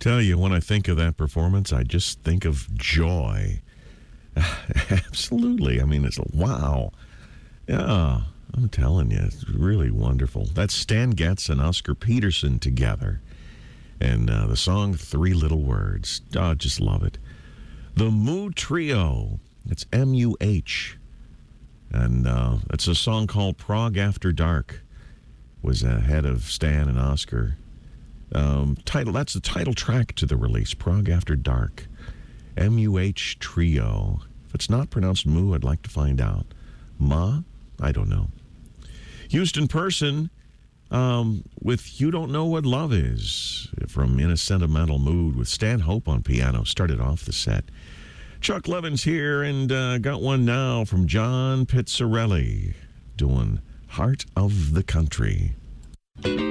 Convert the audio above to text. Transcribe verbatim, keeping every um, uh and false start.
Tell you, when I think of that performance, I just think of joy. Absolutely. I mean, it's a wow. Yeah, I'm telling you, it's really wonderful. That's Stan Getz and Oscar Peterson together. And uh, the song, Three Little Words. Oh, just love it. The Moo Trio. It's M U H. And uh, it's a song called Prague After Dark. Was ahead of Stan and Oscar. Um, title. That's the title track to the release, Prague After Dark. M U H Trio. If it's not pronounced Moo, I'd like to find out. Ma? I don't know. Houston Person um, with You Don't Know What Love Is from In a Sentimental Mood with Stan Hope on piano. Started off the set. Chuck Levin's here and uh, got one now from John Pizzarelli doing Heart of the Country.